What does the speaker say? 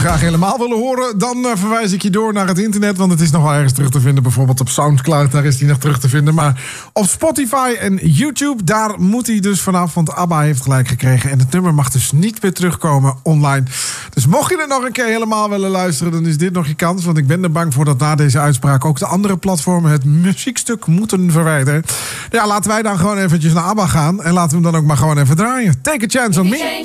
graag helemaal willen horen, dan verwijs ik je door naar het internet. Want het is nog wel ergens terug te vinden. Bijvoorbeeld op Soundcloud, daar is die nog terug te vinden. Maar op Spotify en YouTube, daar moet hij dus vanaf. Want ABBA heeft gelijk gekregen. En het nummer mag dus niet meer terugkomen online. Dus mocht je er nog een keer helemaal willen luisteren, dan is dit nog je kans. Want ik ben er bang voor dat na deze uitspraak ook de andere platformen het muziekstuk moeten verwijderen. Ja, laten wij dan gewoon eventjes naar ABBA gaan. En laten we hem dan ook maar gewoon even draaien. Take a chance on me.